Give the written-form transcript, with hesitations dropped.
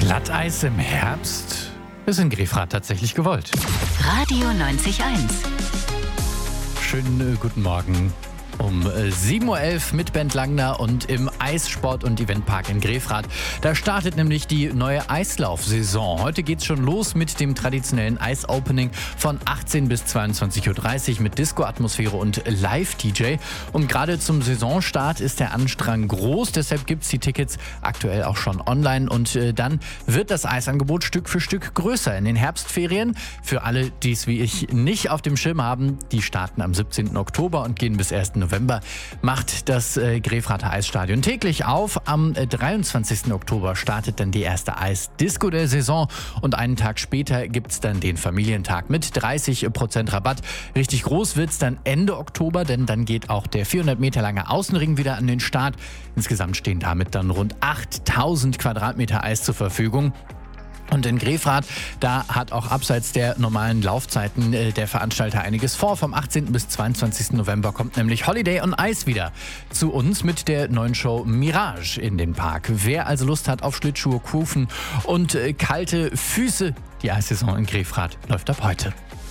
Glatteis im Herbst ist in Grefrath tatsächlich gewollt. Radio 90.1. Schönen guten Morgen. Um 7.11 Uhr mit Bent Langner und im Eissport- und Eventpark in Grefrath. Da startet nämlich die neue Eislaufsaison. Heute geht's schon los mit dem traditionellen Eisopening von 18 bis 22.30 Uhr mit Disco-Atmosphäre und Live-DJ. Und gerade zum Saisonstart ist der Andrang groß, deshalb gibt's die Tickets aktuell auch schon online. Und dann wird das Eisangebot Stück für Stück größer in den Herbstferien. Für alle, die es wie ich nicht auf dem Schirm haben, die starten am 17. Oktober und gehen bis 1. November, macht das Grefrather Eisstadion täglich auf. Am 23. Oktober startet dann die erste Eisdisco der Saison und einen Tag später gibt es dann den Familientag mit 30% Rabatt. Richtig groß wird es dann Ende Oktober, denn dann geht auch der 400 Meter lange Außenring wieder an den Start. Insgesamt stehen damit dann rund 8000 Quadratmeter Eis zur Verfügung. Und in Grefrath, da hat auch abseits der normalen Laufzeiten der Veranstalter einiges vor. Vom 18. bis 22. November kommt nämlich Holiday on Ice wieder zu uns mit der neuen Show Mirage in den Park. Wer also Lust hat auf Schlittschuhe, Kufen und kalte Füße, die Eissaison in Grefrath läuft ab heute.